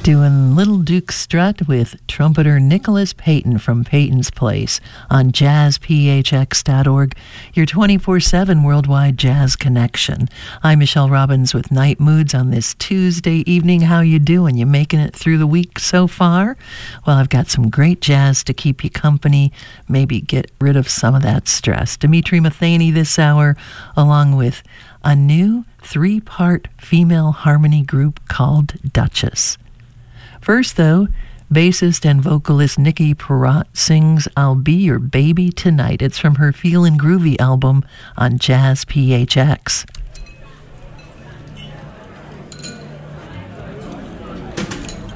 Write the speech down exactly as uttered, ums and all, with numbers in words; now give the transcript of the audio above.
Doing Little Duke Strut with trumpeter Nicholas Payton from Payton's Place on jazz p h x dot org, your twenty-four seven worldwide jazz connection. I'm Michelle Robbins with Night Moods on this Tuesday evening. How you doing? You making it through the week so far? Well, I've got some great jazz to keep you company, maybe get rid of some of that stress. Dimitri Matheny this hour, along with a new three-part female harmony group called Duchess. First, though, bassist and vocalist Nikki Perrott sings I'll Be Your Baby Tonight. It's from her Feelin' Groovy album on Jazz P H X.